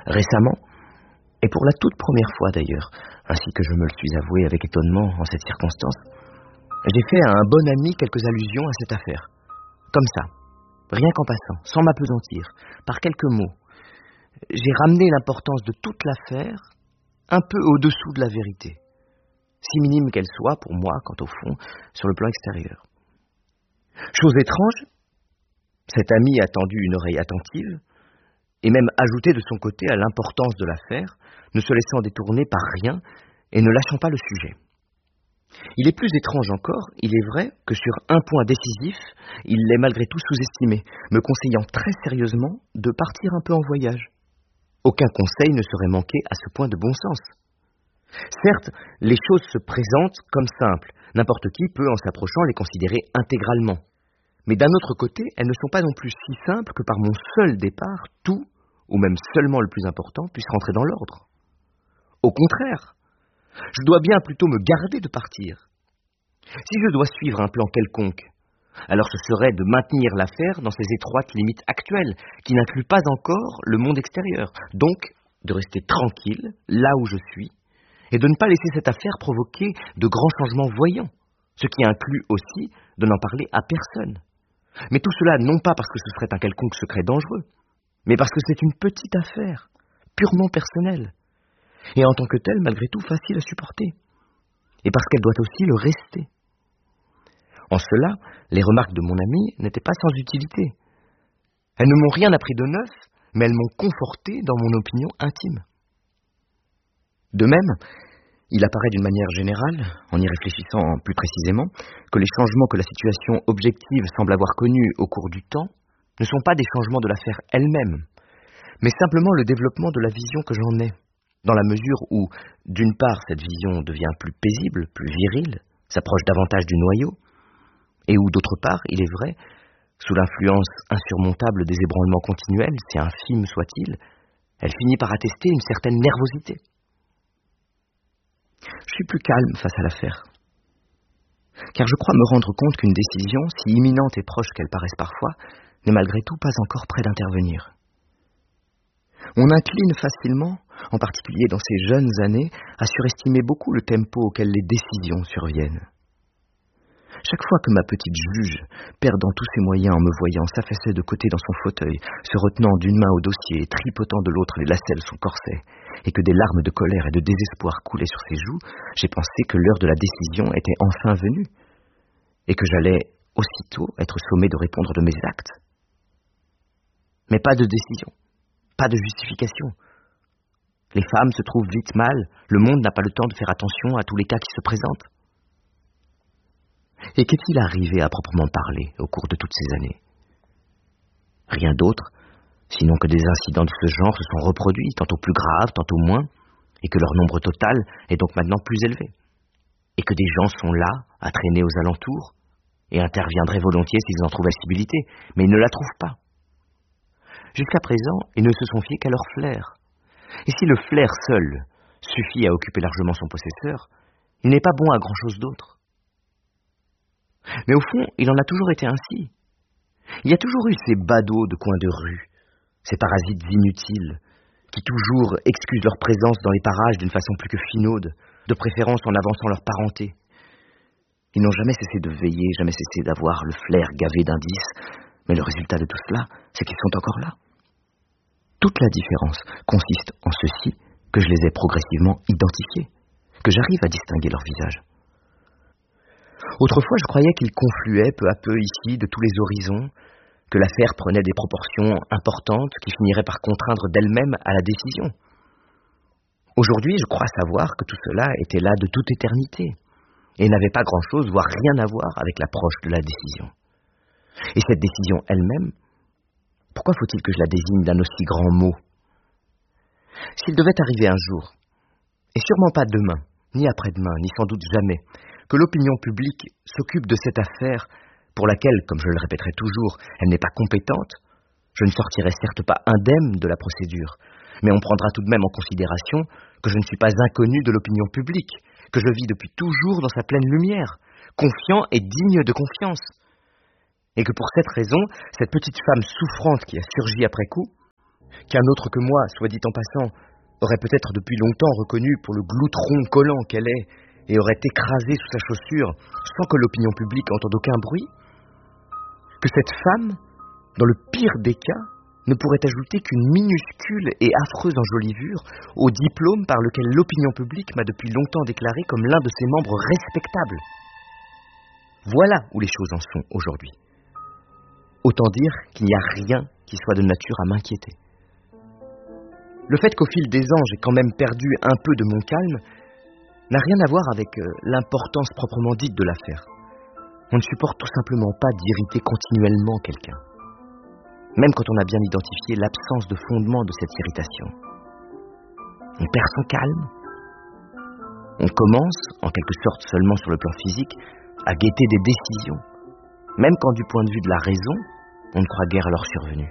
Récemment, et pour la toute première fois d'ailleurs, ainsi que je me le suis avoué avec étonnement en cette circonstance, j'ai fait à un bon ami quelques allusions à cette affaire. Comme ça, rien qu'en passant, sans m'appesantir, par quelques mots, j'ai ramené l'importance de toute l'affaire un peu au-dessous de la vérité, si minime qu'elle soit pour moi, quant au fond, sur le plan extérieur. Chose étrange, cet ami a tendu une oreille attentive, et même ajouté de son côté à l'importance de l'affaire, ne se laissant détourner par rien et ne lâchant pas le sujet. Il est plus étrange encore, il est vrai, que sur un point décisif, il l'est malgré tout sous-estimé, me conseillant très sérieusement de partir un peu en voyage. Aucun conseil ne serait manqué à ce point de bon sens. Certes, les choses se présentent comme simples, n'importe qui peut, en s'approchant, les considérer intégralement. Mais d'un autre côté, elles ne sont pas non plus si simples que par mon seul départ, tout, ou même seulement le plus important, puisse rentrer dans l'ordre. Au contraire, je dois bien plutôt me garder de partir. Si je dois suivre un plan quelconque, alors ce serait de maintenir l'affaire dans ses étroites limites actuelles, qui n'incluent pas encore le monde extérieur, donc de rester tranquille, là où je suis, et de ne pas laisser cette affaire provoquer de grands changements voyants, ce qui inclut aussi de n'en parler à personne. Mais tout cela non pas parce que ce serait un quelconque secret dangereux, mais parce que c'est une petite affaire, purement personnelle, et en tant que telle, malgré tout, facile à supporter, et parce qu'elle doit aussi le rester. En cela, les remarques de mon ami n'étaient pas sans utilité. Elles ne m'ont rien appris de neuf, mais elles m'ont conforté dans mon opinion intime. De même, il apparaît d'une manière générale, en y réfléchissant plus précisément, que les changements que la situation objective semble avoir connus au cours du temps ne sont pas des changements de l'affaire elle-même, mais simplement le développement de la vision que j'en ai, dans la mesure où, d'une part, cette vision devient plus paisible, plus virile, s'approche davantage du noyau, et où, d'autre part, il est vrai, sous l'influence insurmontable des ébranlements continuels, si infimes soient-ils, elle finit par attester une certaine nervosité. Je suis plus calme face à l'affaire, car je crois me rendre compte qu'une décision, si imminente et proche qu'elle paraisse parfois, n'est malgré tout pas encore près d'intervenir. On incline facilement, en particulier dans ces jeunes années, à surestimer beaucoup le tempo auquel les décisions surviennent. Chaque fois que ma petite juge, perdant tous ses moyens en me voyant, s'affaissait de côté dans son fauteuil, se retenant d'une main au dossier et tripotant de l'autre les lacets de son corset, et que des larmes de colère et de désespoir coulaient sur ses joues, j'ai pensé que l'heure de la décision était enfin venue, et que j'allais aussitôt être sommé de répondre de mes actes. Mais pas de décision, pas de justification. Les femmes se trouvent vite mal, le monde n'a pas le temps de faire attention à tous les cas qui se présentent. Et qu'est-il arrivé à proprement parler au cours de toutes ces années? Rien d'autre, sinon que des incidents de ce genre se sont reproduits, tantôt plus graves, tantôt moins, et que leur nombre total est donc maintenant plus élevé, et que des gens sont là, à traîner aux alentours, et interviendraient volontiers s'ils en trouvaient civilité, mais ils ne la trouvent pas. Jusqu'à présent, ils ne se sont fiés qu'à leur flair, et si le flair seul suffit à occuper largement son possesseur, il n'est pas bon à grand-chose d'autre. Mais au fond, il en a toujours été ainsi. Il y a toujours eu ces badauds de coins de rue, ces parasites inutiles, qui toujours excusent leur présence dans les parages d'une façon plus que finaude, de préférence en avançant leur parenté. Ils n'ont jamais cessé de veiller, jamais cessé d'avoir le flair gavé d'indices, mais le résultat de tout cela, c'est qu'ils sont encore là. Toute la différence consiste en ceci que je les ai progressivement identifiés, que j'arrive à distinguer leur visage. Autrefois, je croyais qu'ils confluaient peu à peu ici de tous les horizons, que l'affaire prenait des proportions importantes qui finiraient par contraindre d'elle-même à la décision. Aujourd'hui, je crois savoir que tout cela était là de toute éternité et n'avait pas grand-chose, voire rien à voir avec l'approche de la décision. Et cette décision elle-même, pourquoi faut-il que je la désigne d'un aussi grand mot? S'il devait arriver un jour, et sûrement pas demain, ni après-demain, ni sans doute jamais, que l'opinion publique s'occupe de cette affaire pour laquelle, comme je le répéterai toujours, elle n'est pas compétente, je ne sortirai certes pas indemne de la procédure, mais on prendra tout de même en considération que je ne suis pas inconnu de l'opinion publique, que je vis depuis toujours dans sa pleine lumière, confiant et digne de confiance, et que pour cette raison, cette petite femme souffrante qui a surgi après coup, qu'un autre que moi, soit dit en passant, aurait peut-être depuis longtemps reconnu pour le gloutron collant qu'elle est et aurait écrasé sous sa chaussure sans que l'opinion publique entende aucun bruit, que cette femme, dans le pire des cas, ne pourrait ajouter qu'une minuscule et affreuse enjolivure au diplôme par lequel l'opinion publique m'a depuis longtemps déclaré comme l'un de ses membres respectables. Voilà où les choses en sont aujourd'hui. Autant dire qu'il n'y a rien qui soit de nature à m'inquiéter. Le fait qu'au fil des ans j'ai quand même perdu un peu de mon calme n'a rien à voir avec l'importance proprement dite de l'affaire. On ne supporte tout simplement pas d'irriter continuellement quelqu'un, même quand on a bien identifié l'absence de fondement de cette irritation. On perd son calme, on commence, en quelque sorte seulement sur le plan physique, à guetter des décisions, même quand du point de vue de la raison, on ne croit guère à leur survenue.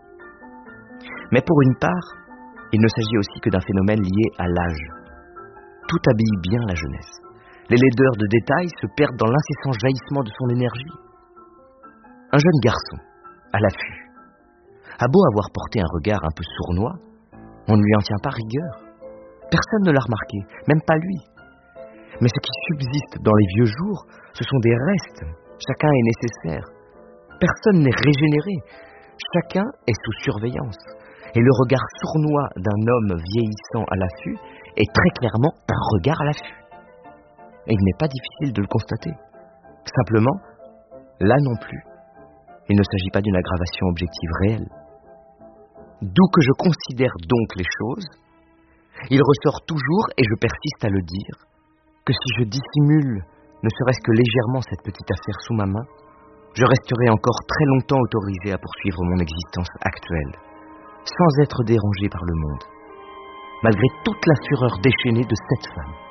Mais pour une part, il ne s'agit aussi que d'un phénomène lié à l'âge. Tout habille bien la jeunesse. Les laideurs de détails se perdent dans l'incessant jaillissement de son énergie. Un jeune garçon, à l'affût, a beau avoir porté un regard un peu sournois, on ne lui en tient pas rigueur. Personne ne l'a remarqué, même pas lui. Mais ce qui subsiste dans les vieux jours, ce sont des restes. Chacun est nécessaire. Personne n'est régénéré. Chacun est sous surveillance. Et le regard sournois d'un homme vieillissant à l'affût est très clairement un regard à l'affût. Et il n'est pas difficile de le constater. Simplement, là non plus, il ne s'agit pas d'une aggravation objective réelle. D'où que je considère donc les choses, il ressort toujours, et je persiste à le dire, que si je dissimule ne serait-ce que légèrement cette petite affaire sous ma main, je resterai encore très longtemps autorisé à poursuivre mon existence actuelle, sans être dérangé par le monde, malgré toute la fureur déchaînée de cette femme.